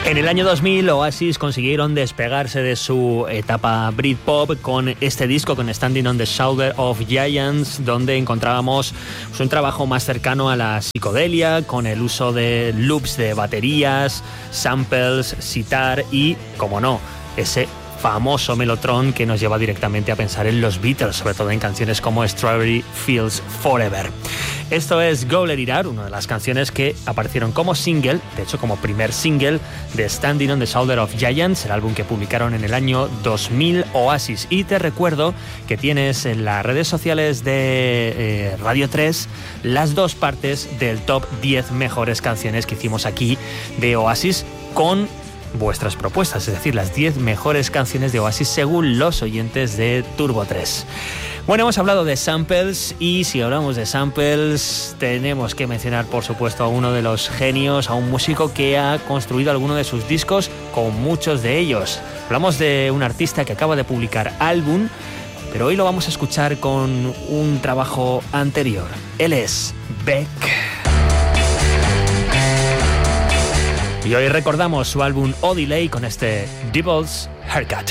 En el año 2000, Oasis consiguieron despegarse de su etapa Britpop con este disco, con Standing on the Shoulder of Giants, donde encontrábamos un trabajo más cercano a la psicodelia, con el uso de loops de baterías, samples, sitar y, como no, ese famoso melotron que nos lleva directamente a pensar en los Beatles, sobre todo en canciones como Strawberry Fields Forever. Esto es Go Let It Out, una de las canciones que aparecieron como single, de hecho como primer single de Standing on the Shoulder of Giants, el álbum que publicaron en el año 2000 Oasis. Y te recuerdo que tienes en las redes sociales de Radio 3 las dos partes del top 10 mejores canciones que hicimos aquí de Oasis con vuestras propuestas, es decir, las 10 mejores canciones de Oasis según los oyentes de Turbo 3. Bueno, hemos hablado de samples y si hablamos de samples tenemos que mencionar, por supuesto, a uno de los genios, a un músico que ha construido alguno de sus discos con muchos de ellos. Hablamos de un artista que acaba de publicar álbum, pero hoy lo vamos a escuchar con un trabajo anterior. Él es Beck. Y hoy recordamos su álbum O Delay con este Devil's Haircut.